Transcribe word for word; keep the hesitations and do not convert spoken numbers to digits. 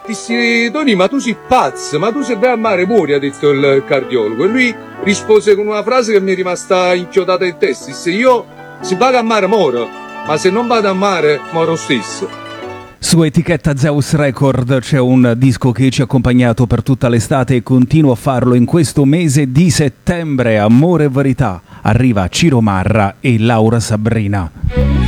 Dissi, Tony, ma tu sei pazzo, ma tu se vai a mare muori, ha detto il cardiologo. E lui rispose con una frase che mi è rimasta inchiodata in testa. Disse, io se vado a mare moro, ma se non vado a mare moro stesso. Su etichetta Zeus Record c'è un disco che ci ha accompagnato per tutta l'estate e continua a farlo in questo mese di settembre. Amore e verità. Arriva Ciro Marra e Laura Sabrina.